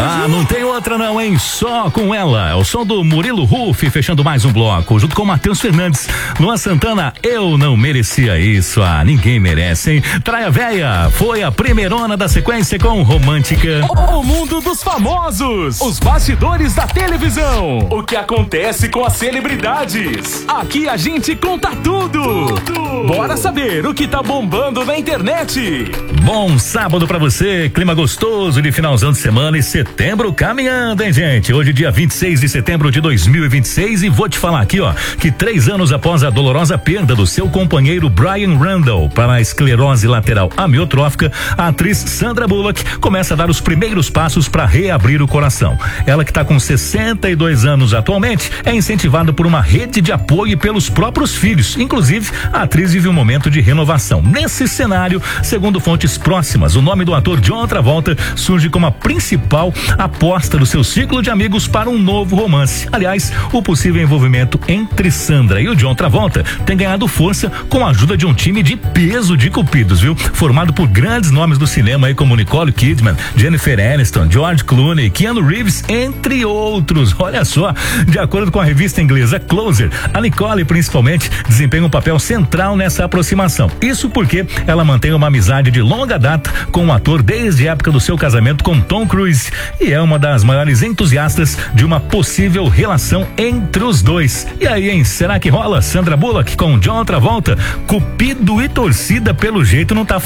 Ah, não tem outra não, hein? Só com ela. É o som do Murilo Huff, fechando mais um bloco, junto com o Matheus Fernandes. Luan Santana, eu não merecia isso. Ah, ninguém merece, hein? Praia Véia foi a primeirona da sequência com Romântica. O mundo dos famosos, os bastidores da televisão, o que acontece com as celebridades. Aqui a gente conta tudo. Bora saber o que tá bombando na internet. Bom sábado pra você, clima gostoso de finalzão de semana e setembro caminhando, hein, gente? Hoje dia 26 de setembro de 2026 e vou te falar aqui, ó, que 3 anos após a dolorosa perda do seu companheiro Brian Randall para a esclerose lateral amiotrófica, a atriz Sandra Bullock começa a dar os primeiros passos para reabrir o coração. Ela, que tá com 62 anos atualmente, é incentivada por uma rede de apoio e pelos próprios filhos. Inclusive, a atriz vive um momento de renovação. Nesse cenário, segundo fontes próximas, o nome do ator John Travolta surge como a principal aposta do seu ciclo de amigos para um novo romance. Aliás, o possível envolvimento entre Sandra e o John Travolta tem ganhado força com a ajuda de um time de peso de cupidos, viu? Formado por grandes nomes do cinema aí como Nicole Kidman, Jennifer Aniston, George Clooney, Keanu Reeves, entre outros. Olha só, de acordo com a revista inglesa Closer, a Nicole principalmente desempenha um papel central nessa aproximação. Isso porque ela mantém uma amizade de longa data com o ator desde a época do seu casamento com Tom Cruise e é uma das maiores entusiastas de uma possível relação entre os dois. E aí, hein? Será que rola? Sandra Bullock com John Travolta? Cupido e torcida pelo jeito não tá